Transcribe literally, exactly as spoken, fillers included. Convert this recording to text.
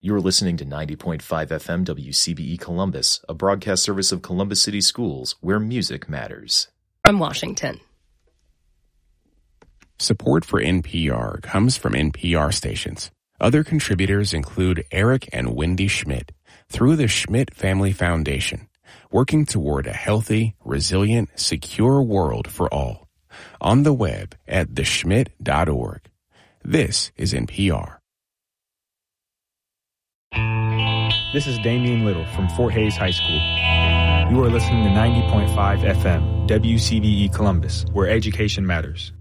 You are listening to ninety point five F M W C B E Columbus, a broadcast service of Columbus City Schools, where music matters. From Washington. Support for N P R comes from N P R stations. Other contributors include Eric and Wendy Schmidt through the Schmidt Family Foundation, working toward a healthy, resilient, secure world for all. On the web at the schmidt dot org. This is N P R. This is Damian Little from Fort Hays High School. You are listening to ninety point five F M, W C B E Columbus, where education matters.